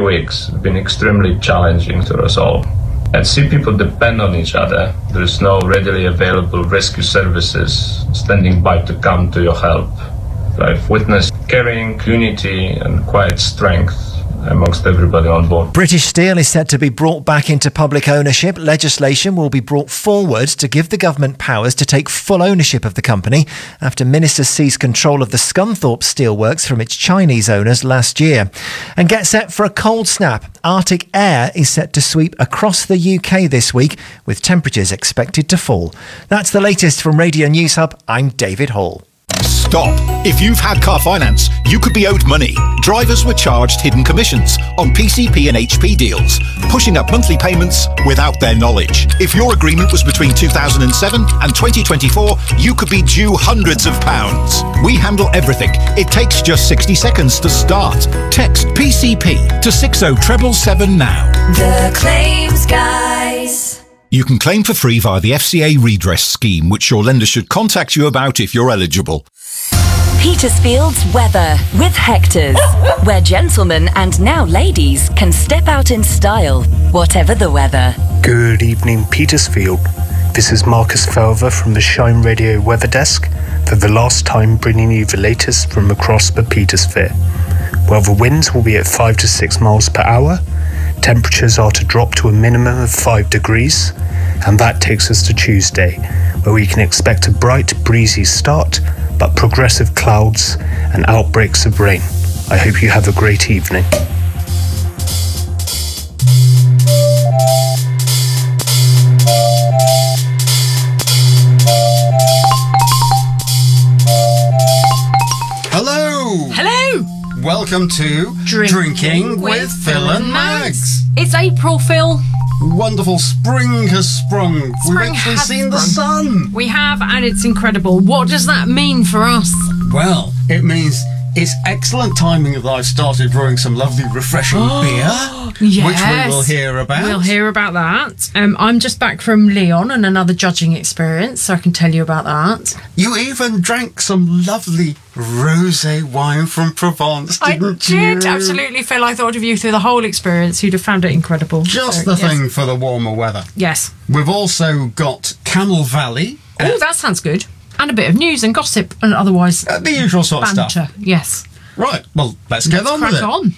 weeks have been extremely challenging to us all. At sea, people depend on each other. There is no readily available rescue services standing by to come to your help. I've witnessed caring, unity and quiet strength amongst everybody on board. British Steel is set to be brought back into public ownership. Legislation will be brought forward to give the government powers to take full ownership of the company after ministers seized control of the Scunthorpe Steelworks from its Chinese owners last year. And get set for a cold snap. Arctic air is set to sweep across the UK this week, with temperatures expected to fall. That's the latest from Radio News Hub. I'm David Hall. Stop. If you've had car finance, you could be owed money. Drivers were charged hidden commissions on PCP and HP deals, pushing up monthly payments without their knowledge. If your agreement was between 2007 and 2024, you could be due hundreds of pounds. We handle everything. It takes just 60 seconds to start. Text PCP to 60777 now. The Claims Guys. You can claim for free via the FCA redress scheme, which your lender should contact you about if you're eligible. Petersfield's weather with Hector's, where gentlemen and now ladies can step out in style, whatever the weather. Good evening, Petersfield. This is Marcus Felver from the Shine Radio Weather Desk, for the last time bringing you the latest from across the Petersphere. Well, the winds will be at 5 to 6 miles per hour. Temperatures are to drop to a minimum of 5 degrees, and that takes us to Tuesday, where we can expect a bright, breezy start, but progressive clouds and outbreaks of rain. I hope you have a great evening. Hello! Hello! Welcome to Drinking with Phil and Mags. It's April, Phil. Wonderful spring has sprung. We've actually seen the sun. We have, and it's incredible. What does that mean for us? Well, it means it's excellent timing that I've started brewing some lovely, refreshing beer, Yes. which we will hear about. We'll hear about that. I'm just back from Lyon and another judging experience, so I can tell you about that. You even drank some lovely rosé wine from Provence, didn't you? I did, absolutely, Phil. I thought of you through the whole experience. You'd have found it incredible. Just So, the thing for the warmer weather. Yes. We've also got Camel Valley. Oh, that sounds good. And a bit of news and gossip and otherwise The usual sort of banter. stuff. Yes. Right, well, let's get on with Crack it. on.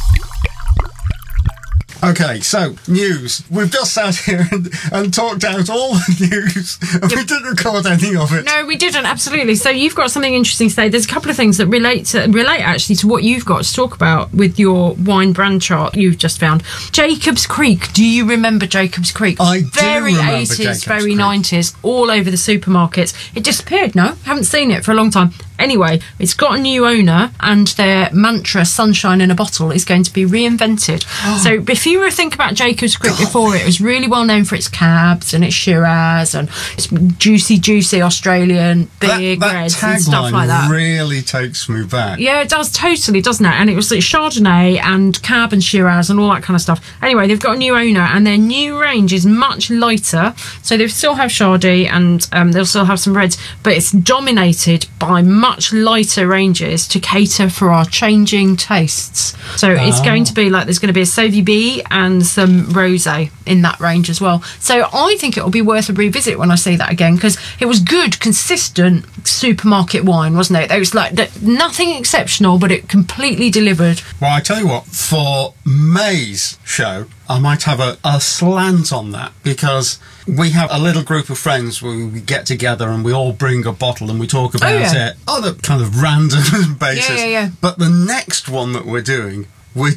Okay, so, news. We've just sat here and talked out all the news, and we didn't record any of it. No, we didn't, absolutely. So you've got something interesting to say. There's a couple of things that relate actually to what you've got to talk about with your wine brand chart you've just found. Jacob's Creek. Do you remember Jacob's Creek? I do Very remember 80s, Jacob's very Creek. 90s, all over the supermarkets. It disappeared, no? Haven't seen it for a long time. Anyway, it's got a new owner, and their mantra, sunshine in a bottle, is going to be reinvented. So if you were to think about Jacob's Creek before, it was really well known for its cabs and its Shiraz and its juicy Australian big that reds and stuff like that. really takes me back. Yeah, it does, totally, doesn't it? And it was like Chardonnay and Cab and Shiraz and all that kind of stuff. Anyway, they've got a new owner, and their new range is much lighter. So they still have Chardonnay and they'll still have some reds, but it's dominated by much lighter ranges to cater for our changing tastes. So it's going to be like there's going to be a Sauvy B and some rosé in that range as well. So I think it'll be worth a revisit when I see that again, because it was good, consistent supermarket wine, wasn't it? It was like nothing exceptional, but it completely delivered. Well, I tell you what, for May's show, I might have a slant on that, because we have a little group of friends where we get together and we all bring a bottle and we talk about it on a kind of random basis. Yeah. But the next one that we're doing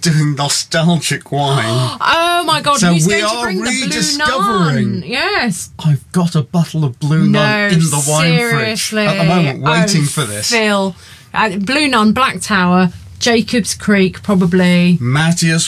nostalgic wine. Oh my God, So who's we going to are bring the Blue rediscovering. Nun? Yes. I've got a bottle of Blue Nun in the wine fridge seriously. at the moment, waiting for this. Phil, Blue Nun, Black Tower, Jacob's Creek, probably. Matthias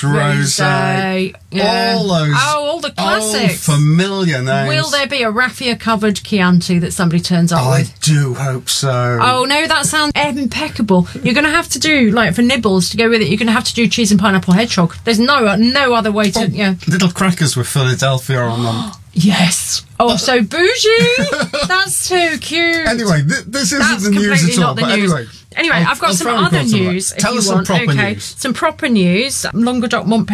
Rosé. Yeah. All those. all the classics. Old familiar names. Will there be a raffia-covered Chianti that somebody turns up I with? do hope so. Oh no, that sounds impeccable. You're going to have to do, like, for nibbles to go with it, you're going to have to do cheese and pineapple hedgehog. There's no other way to, Little crackers with Philadelphia on them. Yes. Oh, so bougie. That's too cute. Anyway, this isn't That's the news completely at all. not the But news. Anyway, I've got I'll some try and other record some of that. news. Tell us some proper news. Some proper news. Languedoc Montpellier